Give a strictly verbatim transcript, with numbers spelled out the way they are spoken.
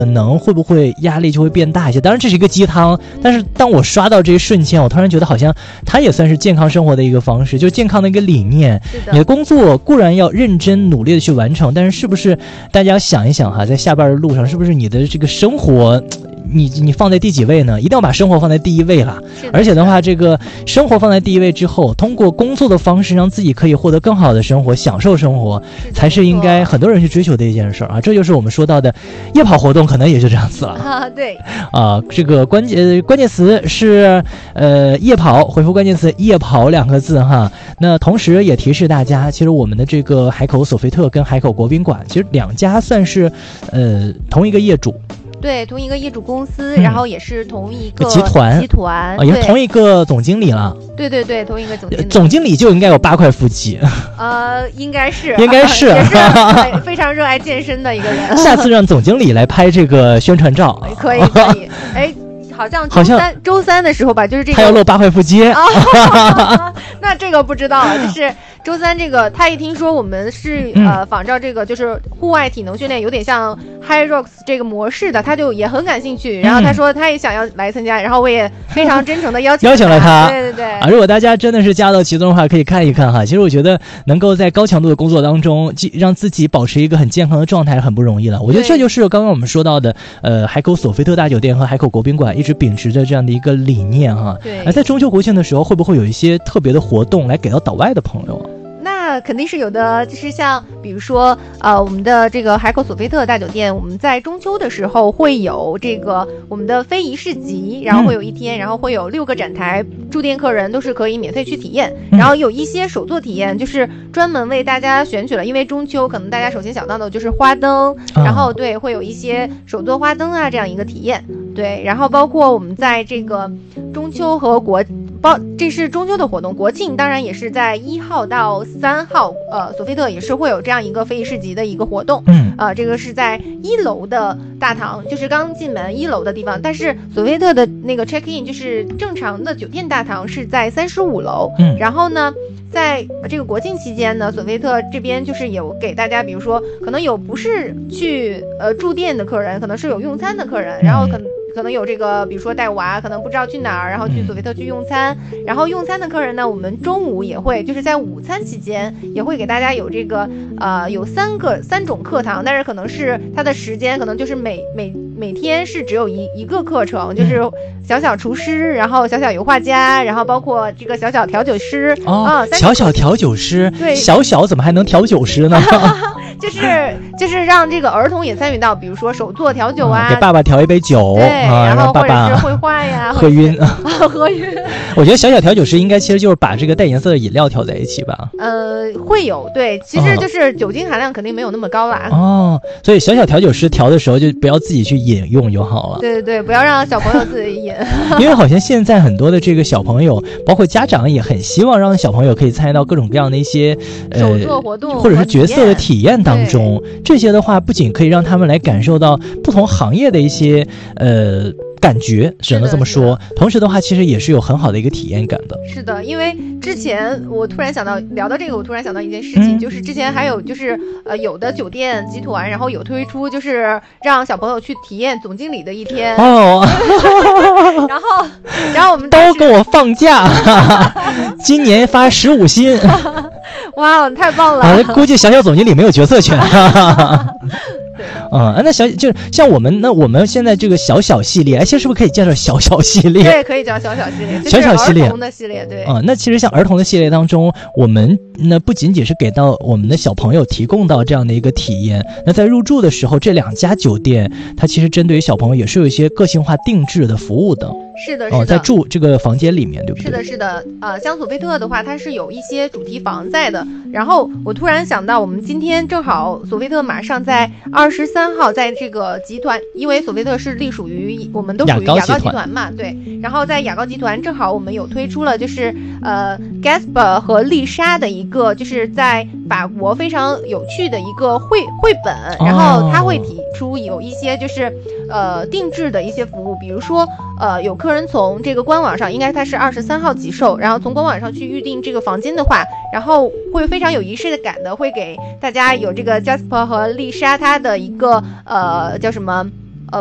可能会不会压力就会变大一些？当然这是一个鸡汤，但是当我刷到这一瞬间，我突然觉得好像它也算是健康生活的一个方式，就是健康的一个理念。你的工作固然要认真努力的去完成，但是是不是大家想一想哈，在下班的路上，是不是你的这个生活你你放在第几位呢？一定要把生活放在第一位了。而且的话，这个生活放在第一位之后，通过工作的方式让自己可以获得更好的生活，享受生活，才是应该很多人去追求的一件事啊。这就是我们说到的夜跑活动，可能也就这样子了啊。对啊，这个关键关键词是呃夜跑，回复关键词夜跑两个字哈。那同时也提示大家，其实我们的这个海口索菲特跟海口国宾馆，其实两家算是呃同一个业主。 对，同一个业主公司，嗯、然后也是同一个集团， 集团啊，也是同一个总经理了。 对对对，同一个总经理。 总经理就应该有八块腹肌。 呃，应该是， 应该是， 也是非常热爱健身的一个人。 下次让总经理来拍这个宣传照。 可以可以，哎。好像周三周三的时候吧，就是这个他要露八块腹肌啊、 哦。那这个不知道了，就是周三这个，他一听说我们是、嗯、呃仿照这个就是户外体能训练，有点像 High Rocks 这个模式的，他就也很感兴趣。然后他说他也想要来参加，然后我也非常真诚的邀请邀请了他。 对对对啊，如果大家真的是加到其中的话，可以看一看哈。其实我觉得能够在高强度的工作当中，让自己保持一个很健康的状态很不容易了。我觉得这就是刚刚我们说到的，呃，海口索菲特大酒店和海口国宾馆一直秉持着这样的一个理念哈。 对。 而在中秋国庆的时候，会不会有一些特别的活动来给到岛外的朋友啊？ 那肯定是有的，就是像比如说呃我们的这个海口索菲特大酒店，我们在中秋的时候会有这个我们的非遗市集，然后会有一天、嗯、然后会有六个展台，住店客人都是可以免费去体验、嗯、然后有一些手作体验就是专门为大家选取了，因为中秋可能大家首先想到的就是花灯、哦、然后对会有一些手作花灯啊这样一个体验。对，然后包括我们在这个中秋和国包，这是中秋的活动，国庆当然也是在一号到三号，呃，索菲特也是会有这样一个非遗市集的一个活动， 嗯， 呃，这个是在一楼的大堂，就是刚进门一楼的地方，但是索菲特的那个 check in 就是正常的酒店大堂是在三十五楼， 嗯， 然后呢。在这个国庆期间呢，索菲特这边就是有给大家，比如说可能有不是去呃住店的客人，可能是有用餐的客人，然后可能可能有这个比如说带娃可能不知道去哪儿，然后去索菲特去用餐，然后用餐的客人呢，我们中午也会就是在午餐期间也会给大家有这个呃有三个三种课堂，但是可能是它的时间可能就是每每每天是只有一一个课程，就是小小厨师，然后小小油画家，然后包括这个小小调酒师哦、 啊， 小小调酒师， 对， 小小怎么还能调酒师呢？ 就是就是让这个儿童也参与到，比如说手做调酒啊， 给爸爸调一杯酒， 对， 啊、 然后爸爸或者是绘画呀， 喝晕啊，喝晕。 我觉得小小调酒师应该其实就是把这个带颜色的饮料调在一起吧。 呃，会有，对，其实就是酒精含量肯定没有那么高啦。 哦，所以小小调酒师调的时候就不要自己去饮用就好了。 对对对，不要让小朋友自己饮。 因为好像现在很多的这个小朋友，包括家长也很希望让小朋友可以参与到各种各样的一些呃手作活动或者是角色的体验当中。这些的话不仅可以让他们来感受到不同行业的一些呃感觉，只能这么说，同时的话其实也是有很好的一个体验感的。 是的，因为之前我突然想到聊到这个，我突然想到一件事情、嗯、就是之前还有就是呃有的酒店集团然后有推出就是让小朋友去体验总经理的一天哦然后然后我们都给我放假今年发十五薪哇太棒了、 啊、估计小小总经理没有决策权对，嗯，那小就是像我们，那我们现在这个小小系列，哎，现在是不是可以介绍小小系列？ 对，可以叫小小系列， 小小系列， 儿童的系列，对。 啊、嗯，那其实像儿童的系列当中，我们那不仅仅是给到我们的小朋友提供到这样的一个体验，那在入住的时候，这两家酒店它其实针对于小朋友也是有一些个性化定制的服务的。 是的，是的， 哦，在住这个房间里面，对不对？ 是的，是的，呃，像索菲特的话，它是有一些主题房在的。然后我突然想到，我们今天正好索菲特马上在二十三号，在这个集团，因为索菲特是隶属于我们都属于雅高集团嘛，对。然后在雅高集团正好我们有推出了，就是呃 Gatsby 和丽莎的一个，就是在法国非常有趣的一个绘绘本，然后它会提出有一些就是呃定制的一些服务，比如说呃有客人从这个官网上，应该它是二十三号起售，然后从官网上去预定这个房间的话，然后会非常有仪式感的，会给大家有这个 Jasper 和丽莎她的一个呃叫什么